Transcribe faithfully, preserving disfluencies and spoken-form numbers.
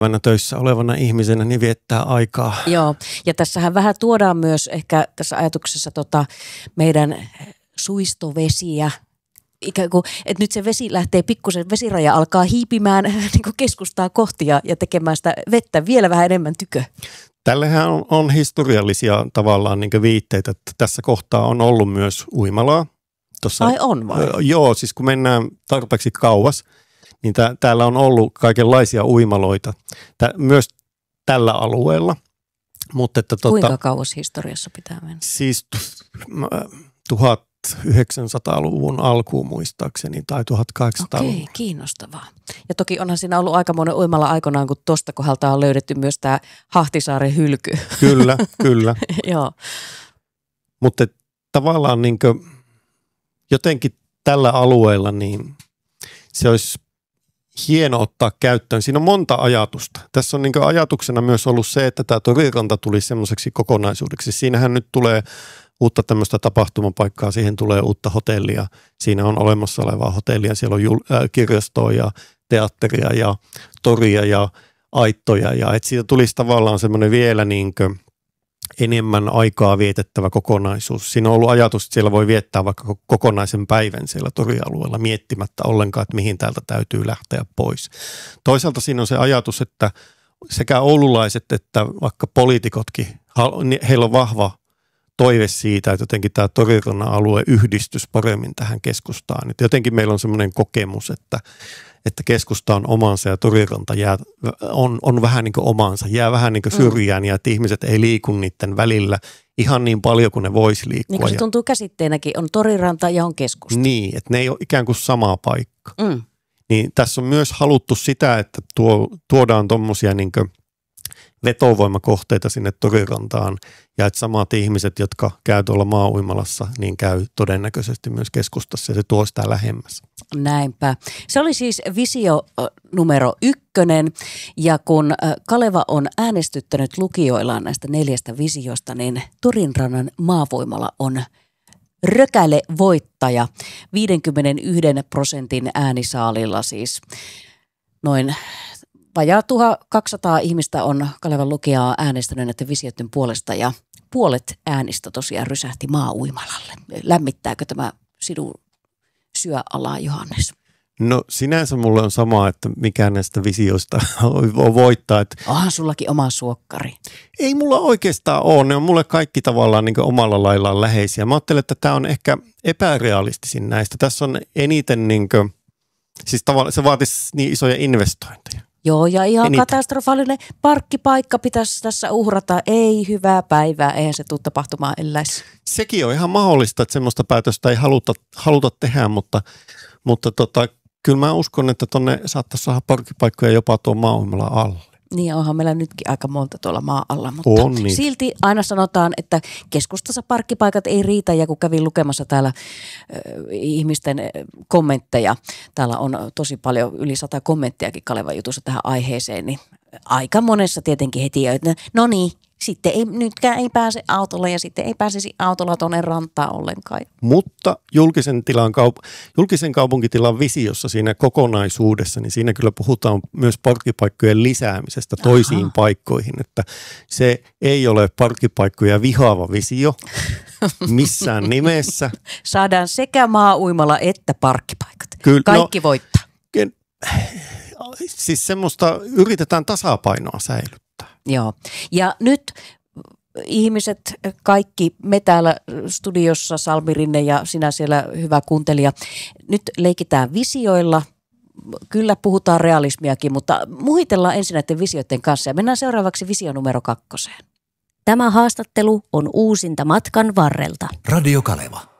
töissä olevana ihmisenä niin viettää aikaa. Joo, ja tässähän vähän tuodaan myös ehkä tässä ajatuksessa tota meidän suistovesiä. Ikään kuin, että nyt se vesi lähtee pikkusen, vesiraja alkaa hiipimään niin kuin keskustaa kohti ja, ja tekemään sitä vettä vielä vähän enemmän tykö. Tällähän on, on historiallisia tavallaan niin kuin viitteitä, että tässä kohtaa on ollut myös uimalaa. Tossa, Ai on vai? Joo, siis kun mennään tarpeeksi kauas, niin tää, täällä on ollut kaikenlaisia uimaloita Tää, myös tällä alueella. Mutta että, tota, kuinka kauas historiassa pitää mennä? Siis tuhatyhdeksänsataaluvun alkuun muistaakseni tai tuhatkahdeksansataaluvun. Okei, kiinnostavaa. Ja toki onhan siinä ollut aikamoinen uimala aikanaan, kun tuosta kohdalta on löydetty myös tämä Hahtisaaren hylky. Kyllä, kyllä. Joo. Mutta tavallaan niin kuin jotenkin tällä alueella niin se olisi hieno ottaa käyttöön. Siinä on monta ajatusta. Tässä on niin kuin ajatuksena myös ollut se, että tämä Toriranta tulisi semmoiseksi kokonaisuudeksi. Siinähän nyt tulee uutta tämmöistä tapahtumapaikkaa, siihen tulee uutta hotellia. Siinä on olemassa olevaa hotellia, siellä on jul- äh, kirjastoa ja teatteria ja toria ja aittoja. Ja että siitä tulisi tavallaan semmoinen vielä niin kuin enemmän aikaa vietettävä kokonaisuus. Siinä on ollut ajatus, että siellä voi viettää vaikka kokonaisen päivän siellä torialueella miettimättä ollenkaan, että mihin täältä täytyy lähteä pois. Toisaalta siinä on se ajatus, että sekä oululaiset että vaikka poliitikotkin, heillä on vahva toive siitä, että jotenkin tämä Torirannan alue yhdistys paremmin tähän keskustaan. Että jotenkin meillä on semmoinen kokemus, että että keskusta on omansa ja Toriranta jää, on, on vähän niin kuin omansa, jää vähän niin kuin syrjään ja että ihmiset ei liiku niiden välillä ihan niin paljon kuin ne vois liikkua. Niin kuin se tuntuu käsitteenäkin, on Toriranta ja on keskusta. Niin, että ne ei ole ikään kuin sama paikka. Mm. Niin tässä on myös haluttu sitä, että tuo, tuodaan tuommoisia niin kuin vetovoimakohteita sinne Torirantaan ja että samat ihmiset, jotka käy tuolla maa-uimalassa, niin käy todennäköisesti myös keskustassa ja se tuo sitä lähemmäs. Näinpä. Se oli siis visio numero ykkönen ja kun Kaleva on äänestyttänyt lukijoillaan näistä neljästä visiosta, niin Torinrannan maavoimala on rökäle voittaja viisikymmentäyksi prosentin äänisaalilla siis noin. Vajaa tuhatkaksisataa ihmistä on Kalevan lukijaa äänestänyt näiden visioiden puolesta ja puolet äänistä tosiaan rysähti maa-uimalalle. Lämmittääkö tämä sinun syöalaa, Johannes? No sinänsä mulle on sama, että mikään näistä visioista voi voittaa. Että onhan sullakin oma suokkari. Ei mulla oikeastaan ole. Ne on mulle kaikki tavallaan niin kuin omalla laillaan läheisiä. Mä ajattelen, että tämä on ehkä epärealistisin näistä. Tässä on eniten, niin kuin, siis tavallaan se vaatisi niin isoja investointeja. Joo, ja ihan Eniten. Katastrofaalinen parkkipaikka pitäisi tässä uhrata. Ei hyvää päivää, eihän se tule tapahtumaan elläisi. Sekin on ihan mahdollista, että semmoista päätöstä ei haluta, haluta tehdä, mutta, mutta tota, kyllä mä uskon, että tonne saattaisi saada parkkipaikkoja jopa tuon maa-uimala alle. Niin onhan meillä nytkin aika monta tuolla maa alla, mutta on niin. Silti aina sanotaan, että keskustassa parkkipaikat ei riitä ja kun kävin lukemassa täällä äh, ihmisten kommentteja, täällä on tosi paljon, yli sata kommenttiakin Kalevan jutussa tähän aiheeseen, niin aika monessa tietenkin heti, että no niin, sitten ei, nytkään ei pääse autolla ja sitten ei pääsisi autolla tuonne rantaan ollenkaan. Mutta julkisen, tilan kaup- julkisen kaupunkitilan visiossa siinä kokonaisuudessa, niin siinä kyllä puhutaan myös parkkipaikkojen lisäämisestä toisiin Aha. paikkoihin. Että se ei ole parkkipaikkoja vihaava visio missään nimessä. Saadaan sekä maa-uimala että parkkipaikat. Kyllä, Kaikki no, voittaa. Siis semmoista yritetään tasapainoa säilyttää. Joo. Ja nyt ihmiset, kaikki me täällä studiossa, Salmi Rinne ja sinä siellä hyvä kuuntelija, nyt leikitään visioilla. Kyllä puhutaan realismiakin, mutta muhitellaan ensin näiden visioiden kanssa ja mennään seuraavaksi visio numero kakkoseen. Tämä haastattelu on uusinta matkan varrelta. Radio Kaleva.